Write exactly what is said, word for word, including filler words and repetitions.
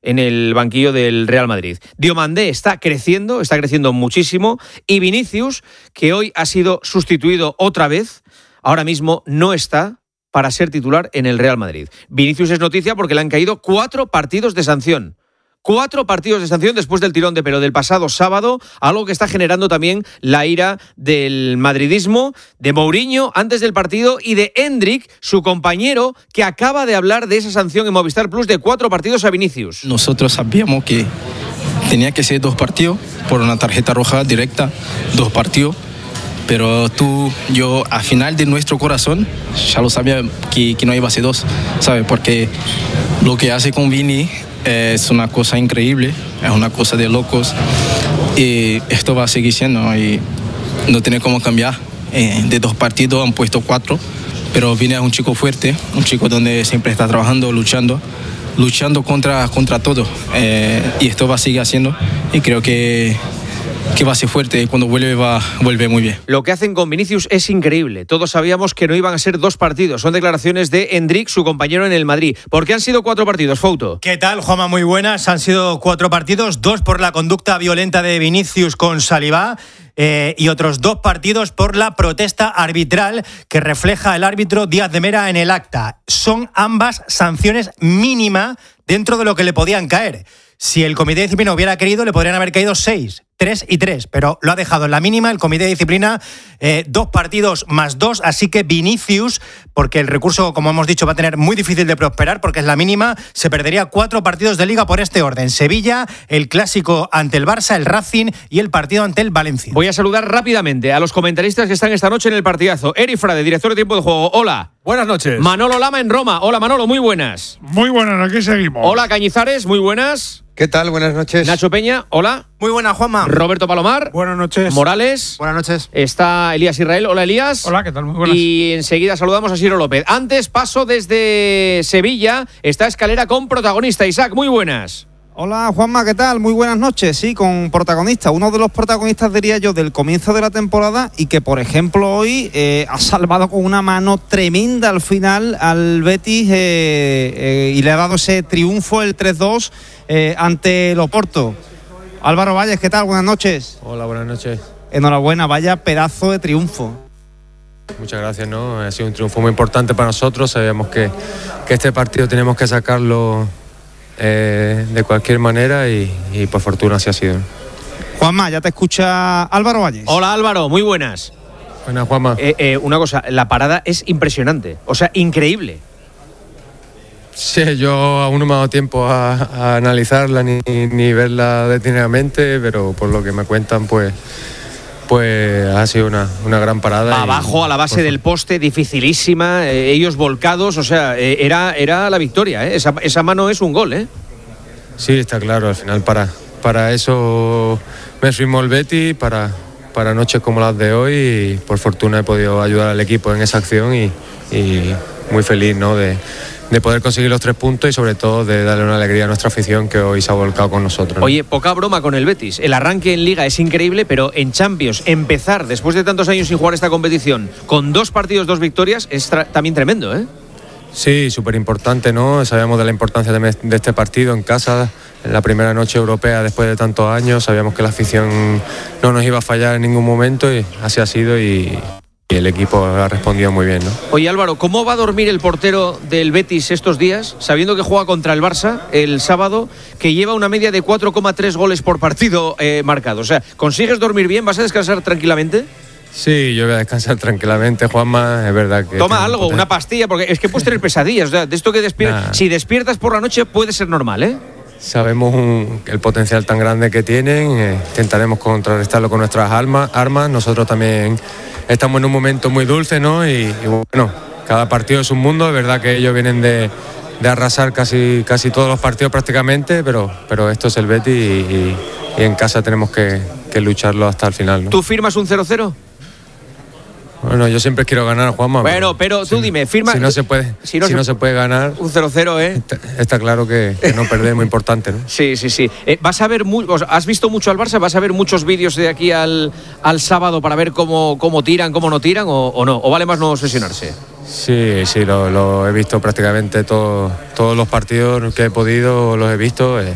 en el banquillo del Real Madrid. Diomandé está creciendo, está creciendo muchísimo, y Vinicius, que hoy ha sido sustituido otra vez, ahora mismo no está para ser titular en el Real Madrid. Vinicius es noticia porque le han caído cuatro partidos de sanción. Cuatro partidos de sanción después del tirón de pelo del pasado sábado, algo que está generando también la ira del madridismo, de Mourinho antes del partido y de Endrick, su compañero, que acaba de hablar de esa sanción en Movistar Plus de cuatro partidos a Vinicius. Nosotros sabíamos que tenía que ser dos partidos por una tarjeta roja directa, dos partidos, pero tú, yo, al final de nuestro corazón, ya lo sabía que, que no iba a ser dos, ¿sabes? Porque lo que hace con Vini es una cosa increíble, es una cosa de locos, y esto va a seguir siendo y no tiene cómo cambiar. Eh, de dos partidos han puesto cuatro, pero Vini es un chico fuerte, un chico donde siempre está trabajando, luchando, luchando contra, contra todo, eh, y esto va a seguir haciendo, y creo que que va a ser fuerte y cuando vuelve va vuelve muy bien. Lo que hacen con Vinicius es increíble. Todos sabíamos que no iban a ser dos partidos. Son declaraciones de Endrick, su compañero en el Madrid. ¿Por qué han sido cuatro partidos, Fouto? ¿Qué tal, Juanma? Muy buenas. Han sido cuatro partidos, dos por la conducta violenta de Vinicius con Saliba, eh, y otros dos partidos por la protesta arbitral que refleja el árbitro Díaz de Mera en el acta. Son ambas sanciones mínimas dentro de lo que le podían caer. Si el comité de disciplina hubiera querido, le podrían haber caído seis, tres y tres, pero lo ha dejado en la mínima el comité de disciplina, eh, dos partidos más dos, así que Vinicius, porque el recurso, como hemos dicho, va a tener muy difícil de prosperar, porque es la mínima, se perdería cuatro partidos de Liga por este orden: Sevilla, el clásico ante el Barça, el Racing y el partido ante el Valencia. Voy a saludar rápidamente a los comentaristas que están esta noche en el partidazo. Eri Frade, director de Tiempo de Juego, hola. Buenas noches. Manolo Lama en Roma. Hola, Manolo, muy buenas. Muy buenas, aquí seguimos. Hola, Cañizares, muy buenas. ¿Qué tal? Buenas noches. Nacho Peña, hola. Muy buenas, Juanma. Roberto Palomar. Buenas noches. Morales. Buenas noches. Está Elías Israel. Hola, Elías. Hola, ¿qué tal? Muy buenas. Y enseguida saludamos a Ciro López. Antes paso desde Sevilla. Está Escalera con protagonista. Isaac, muy buenas. Hola Juanma, ¿qué tal? Muy buenas noches. Sí, con protagonista, uno de los protagonistas, diría yo, del comienzo de la temporada, y que por ejemplo hoy eh, ha salvado con una mano tremenda al final al Betis, eh, eh, y le ha dado ese triunfo, el tres dos, eh, ante el Oporto. Álvaro Valles, ¿qué tal? Buenas noches. Hola, buenas noches. Enhorabuena, vaya pedazo de triunfo. Muchas gracias, ¿no? Ha sido un triunfo muy importante para nosotros. Sabíamos que, que este partido teníamos que sacarlo Eh, de cualquier manera y, y por fortuna así ha sido. Juanma, ya te escucha Álvaro Valles. Hola Álvaro, muy buenas. Buenas, Juanma. Eh, eh, una cosa, la parada es impresionante, o sea, increíble. Sí, yo aún no me ha dado tiempo a, a analizarla ni, ni verla detenidamente, pero por lo que me cuentan, pues pues ha sido una, una gran parada. Va abajo, a la base del poste, dificilísima, eh, ellos volcados, o sea, eh, era, era la victoria, ¿eh? Esa, esa mano es un gol, ¿eh? Sí, está claro, al final para, para eso me firmó el Betis, para, para noches como las de hoy, y por fortuna he podido ayudar al equipo en esa acción y, y muy feliz, ¿no?, de, de poder conseguir los tres puntos y sobre todo de darle una alegría a nuestra afición que hoy se ha volcado con nosotros, ¿no? Oye, poca broma con el Betis. El arranque en Liga es increíble, pero en Champions empezar después de tantos años sin jugar esta competición con dos partidos, dos victorias es tra- también tremendo, ¿eh? Sí, súper importante, ¿no? Sabíamos de la importancia de, de este partido en casa, en la primera noche europea después de tantos años. Sabíamos que la afición no nos iba a fallar en ningún momento y así ha sido, y y el equipo ha respondido muy bien, ¿no? Oye Álvaro, ¿cómo va a dormir el portero del Betis estos días, sabiendo que juega contra el Barça el sábado, que lleva una media de cuatro coma tres goles por partido eh, marcados? O sea, ¿consigues dormir bien? ¿Vas a descansar tranquilamente? Sí, yo voy a descansar tranquilamente, Juanma, es verdad que... Toma algo, una pastilla, porque es que puedes tener pesadillas, o sea, de esto que despiertas, nah. Si despiertas por la noche puede ser normal, ¿eh? Sabemos un, el potencial tan grande que tienen, eh, intentaremos contrarrestarlo con nuestras armas, armas. Nosotros también estamos en un momento muy dulce, ¿no? Y, y bueno, cada partido es un mundo, es verdad que ellos vienen de, de arrasar casi, casi todos los partidos prácticamente, pero, pero esto es el Betis y, y, y en casa tenemos que, que lucharlo hasta el final, ¿no? ¿Tú firmas un cero cero? Bueno, yo siempre quiero ganar, Juanma. Bueno, pero, pero tú si, dime, firma... Si no se puede, si no, si se, no se puede ganar... Un cero cero, ¿eh? Está, está claro que, que no perder es muy importante, ¿no? Sí, sí, sí. Eh, ¿Vas a ver mu- ¿Has visto mucho al Barça? ¿Vas a ver muchos vídeos de aquí al, al sábado para ver cómo, cómo tiran, cómo no tiran o, o no? ¿O vale más no obsesionarse? Sí, sí, lo, lo he visto prácticamente todo, todos los partidos que he podido, los he visto. Eh,